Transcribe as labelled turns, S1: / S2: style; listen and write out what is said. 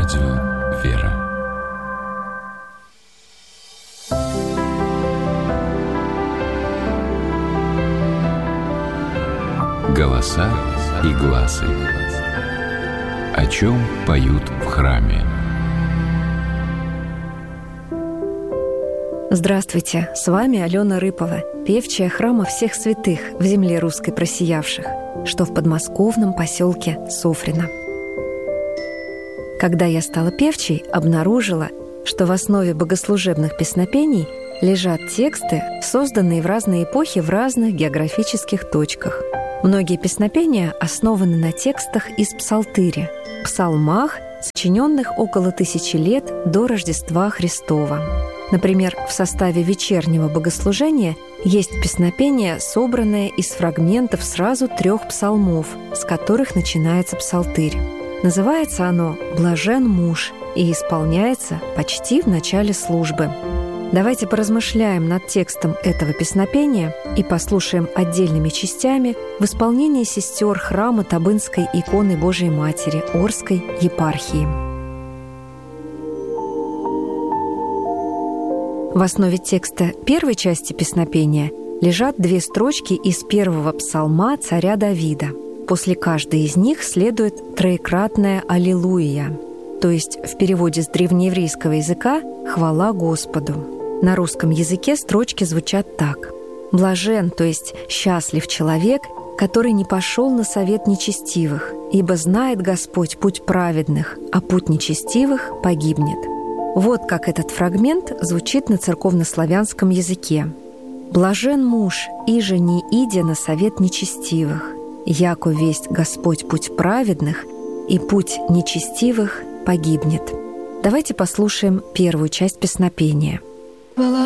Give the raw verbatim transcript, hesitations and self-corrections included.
S1: Радио «Вера». Голоса и гласы. О чем поют в храме?
S2: Здравствуйте, с вами Алена Рыпова, певчая храма всех святых в земле русской просиявших, что в подмосковном поселке Софрино. Когда я стала певчей, обнаружила, что в основе богослужебных песнопений лежат тексты, созданные в разные эпохи в разных географических точках. Многие песнопения основаны на текстах из псалтыря, псалмах, сочиненных около тысячи лет до Рождества Христова. Например, в составе вечернего богослужения есть песнопение, собранное из фрагментов сразу трех псалмов, с которых начинается псалтырь. Называется оно «Блажен муж» и исполняется почти в начале службы. Давайте поразмышляем над текстом этого песнопения и послушаем отдельными частями в исполнении сестер храма Табынской иконы Божией Матери Орской епархии. В основе текста первой части песнопения лежат две строчки из первого псалма царя Давида. После каждой из них следует троекратное «Аллилуйя», то есть в переводе с древнееврейского языка «Хвала Господу». На русском языке строчки звучат так: «Блажен», то есть «счастлив человек, который не пошел на совет нечестивых, ибо знает Господь путь праведных, а путь нечестивых погибнет». Вот как этот фрагмент звучит на церковнославянском языке. «Блажен муж, иже не идя на совет нечестивых, яко весть Господь путь праведных, и путь нечестивых погибнет». Давайте послушаем первую часть песнопения.